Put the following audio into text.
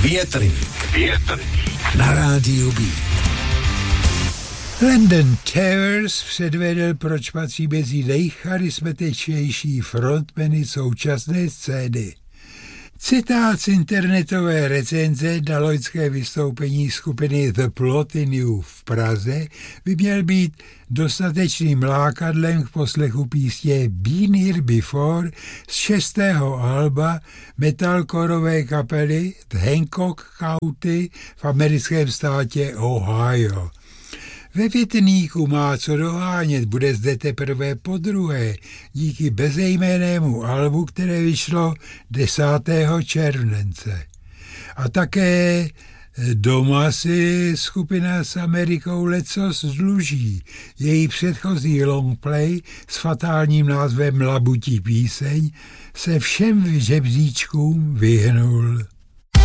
Větrník na rádiu Beat. London Towers předvedl, proč patří mezi nejcharismatičnější frontmeny současné scény. Citát z internetové recenze na loňské vystoupení skupiny The Plotinu v Praze by měl být dostatečným lákadlem k poslechu písně Been Here Before z 6. alba metalcoreové kapely The Hancock County v americkém státě Ohio. Ve Větrníku má co dohánět, bude zde teprve podruhé díky bezejmennému albu, které vyšlo 10. července. A také doma si skupina s Amerikou lecos dluží. Její předchozí longplay s fatálním názvem Labutí píseň se všem žebříčkům vyhnul.